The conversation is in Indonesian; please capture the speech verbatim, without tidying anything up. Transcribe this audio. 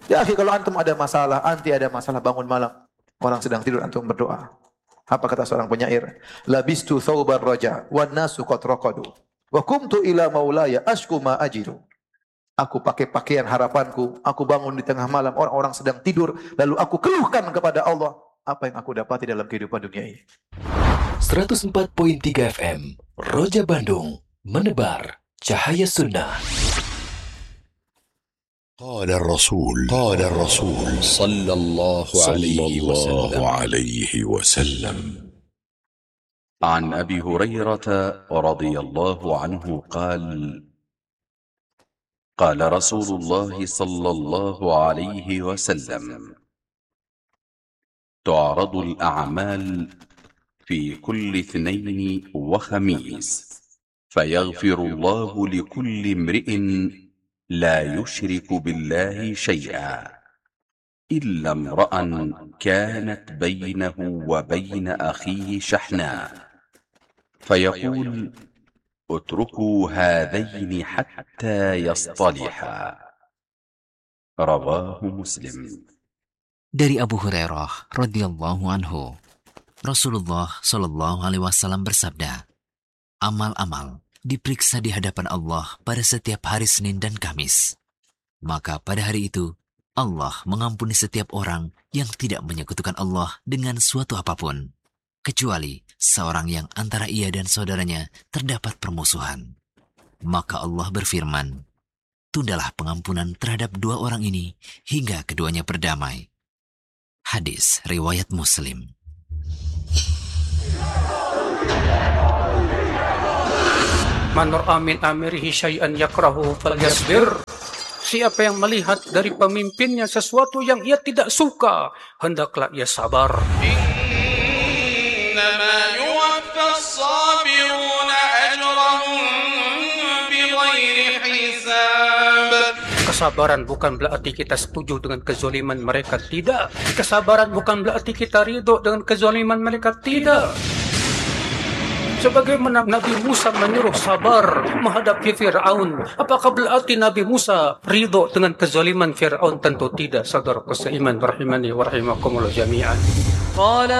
Ya akhi, kalau antum ada masalah, anti ada masalah, bangun malam, orang sedang tidur, antum berdoa. Apa kata seorang penyair? Labistu thawbar raja wan nasu qad raqadu wa qumtu ila maulaya ashku ma ajidu. Aku pakai pakaian harapanku, aku bangun di tengah malam, orang-orang sedang tidur, lalu aku keluhkan kepada Allah apa yang aku dapati dalam kehidupan dunia ini. seratus empat koma tiga F M Roja Bandung, menebar cahaya sunnah. قال الرسول قال الرسول صلى الله عليه وسلم عليه وسلم عن أبي هريرة رضي الله عنه قال قال رسول الله صلى الله عليه وسلم تعرض الأعمال في كل اثنين وخميس فيغفر الله لكل امرئ لا يشرك بالله شيئا إلا امرأ كانت بينه وبين أخيه شحناء فيقول اتركوا هذين حتى يصطلحا. رواه مسلم. Dari Abu Hurairah radhiyallahu anhu, Rasulullah shallallahu alaihi wasallam bersabda, amal-amal diperiksa di hadapan Allah pada setiap hari Senin dan Kamis. Maka pada hari itu, Allah mengampuni setiap orang yang tidak menyekutukan Allah dengan suatu apapun, kecuali seorang yang antara ia dan saudaranya terdapat permusuhan. Maka Allah berfirman, tundalah pengampunan terhadap dua orang ini hingga keduanya berdamai. Hadis riwayat Muslim. Man ra'a min amirihi syai'an yakrahu falyasbir. Siapa yang melihat dari pemimpinnya sesuatu yang ia tidak suka, hendaklah ia sabar. Innama yuwaffas sabiruna ajrahum bighairi hisab. Kesabaran bukan berarti kita setuju dengan kezaliman mereka, tidak. Kesabaran bukan berarti kita ridho dengan kezaliman mereka, tidak. Sebagaimana Nabi Musa menyuruh sabar menghadapi Fir'aun, apakah berarti Nabi Musa ridho dengan kezaliman Fir'aun? Tentu tidak. Saudara seiman rahimani wa rahimakumullah jami'an.